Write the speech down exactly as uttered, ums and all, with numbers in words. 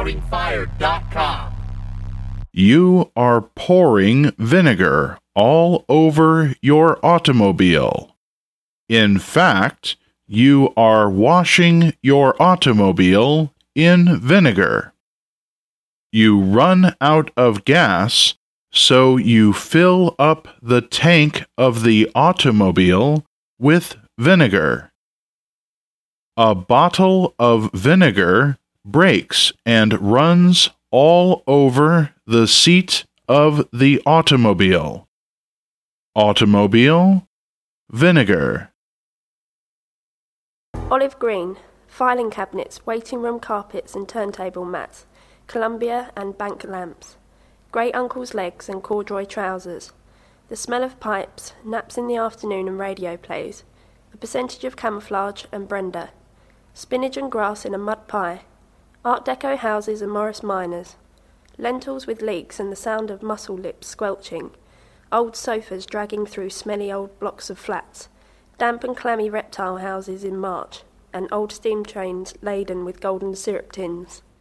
spouting fire dot com. You are pouring vinegar all over your automobile. In fact, you are washing your automobile in vinegar. You run out of gas, so you fill up the tank of the automobile with vinegar. A bottle of vinegar breaks and runs all over the seat of the automobile. Automobile, vinegar. Olive green, filing cabinets, waiting room carpets and turntable mats, Columbia and bank lamps, great uncle's legs and corduroy trousers, the smell of pipes, naps in the afternoon and radio plays, a percentage of camouflage and Brenda, spinach and grass in a mud pie, Art Deco houses and Morris Minors, lentils with leeks and the sound of mussel lips squelching, old sofas dragging through smelly old blocks of flats, damp and clammy reptile houses in March, and old steam trains laden with golden syrup tins.